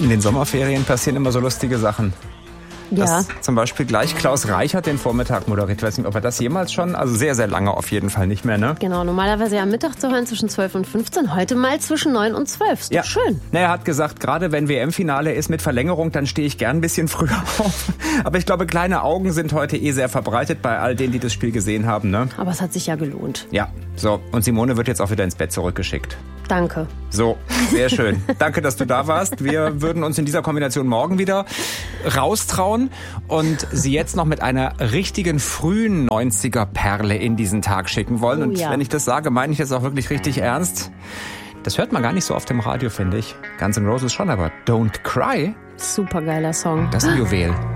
In den Sommerferien passieren immer so lustige Sachen. Ja. Dass zum Beispiel gleich Klaus Reichert den Vormittag moderiert. Ich weiß nicht, ob er das jemals schon, also sehr, sehr lange auf jeden Fall nicht mehr, ne? Genau, normalerweise am Mittag zu hören zwischen 12 und 15, heute mal zwischen 9 und 12. Ist doch schön. Na, er hat gesagt, gerade wenn WM-Finale ist mit Verlängerung, dann stehe ich gern ein bisschen früher auf. Aber ich glaube, kleine Augen sind heute sehr verbreitet bei all denen, die das Spiel gesehen haben, ne? Aber es hat sich ja gelohnt. Ja, so. Und Simone wird jetzt auch wieder ins Bett zurückgeschickt. Danke. So, sehr schön. Danke, dass du da warst. Wir würden uns in dieser Kombination morgen wieder raustrauen und sie jetzt noch mit einer richtigen frühen 90er-Perle in diesen Tag schicken wollen. Und wenn ich das sage, meine ich das auch wirklich richtig ernst. Das hört man gar nicht so oft im Radio, finde ich. Guns N' Roses schon, aber Don't Cry. Supergeiler Song. Das ist ein Juwel.